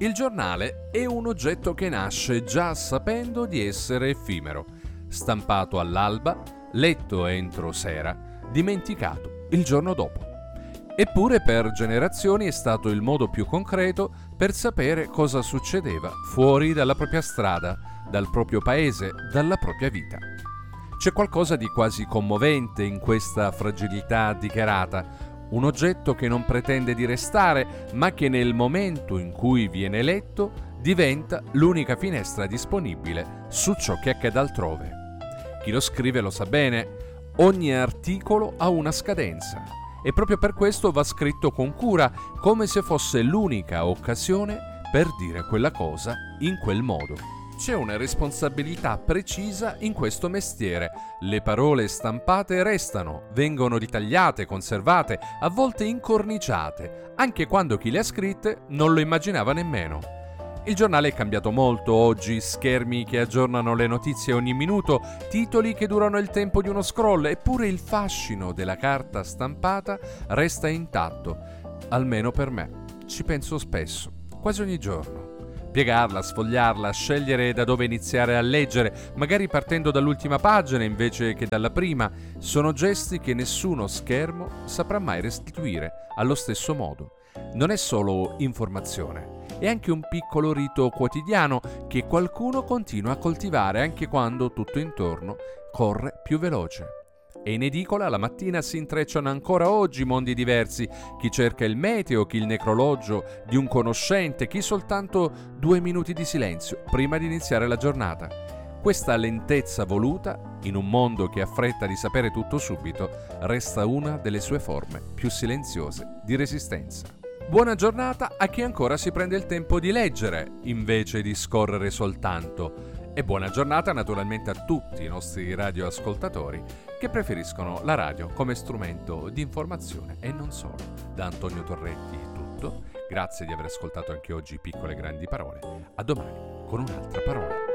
Il giornale è un oggetto che nasce già sapendo di essere effimero, stampato all'alba, letto entro sera, dimenticato il giorno dopo. Eppure per generazioni è stato il modo più concreto per sapere cosa succedeva fuori dalla propria strada, dal proprio paese, dalla propria vita. C'è qualcosa di quasi commovente in questa fragilità dichiarata, un oggetto che non pretende di restare, ma che nel momento in cui viene letto diventa l'unica finestra disponibile su ciò che accade altrove. Chi lo scrive lo sa bene, ogni articolo ha una scadenza e proprio per questo va scritto con cura, come se fosse l'unica occasione per dire quella cosa in quel modo. C'è una responsabilità precisa in questo mestiere. Le parole stampate restano, vengono ritagliate, conservate, a volte incorniciate, anche quando chi le ha scritte non lo immaginava nemmeno. Il giornale è cambiato molto oggi, schermi che aggiornano le notizie ogni minuto, titoli che durano il tempo di uno scroll, eppure il fascino della carta stampata resta intatto, almeno per me. Ci penso spesso, quasi ogni giorno. Piegarla, sfogliarla, scegliere da dove iniziare a leggere, magari partendo dall'ultima pagina invece che dalla prima, sono gesti che nessuno schermo saprà mai restituire allo stesso modo. Non è solo informazione, è anche un piccolo rito quotidiano che qualcuno continua a coltivare anche quando tutto intorno corre più veloce. E in edicola la mattina si intrecciano ancora oggi mondi diversi, chi cerca il meteo, chi il necrologio di un conoscente, chi soltanto 2 minuti di silenzio prima di iniziare la giornata. Questa lentezza voluta, in un mondo che ha fretta di sapere tutto subito, resta una delle sue forme più silenziose di resistenza. Buona giornata a chi ancora si prende il tempo di leggere, invece di scorrere soltanto. E buona giornata naturalmente a tutti i nostri radioascoltatori che preferiscono la radio come strumento di informazione e non solo. Da Antonio Torretti è tutto, grazie di aver ascoltato anche oggi Piccole Grandi Parole. A domani con un'altra parola.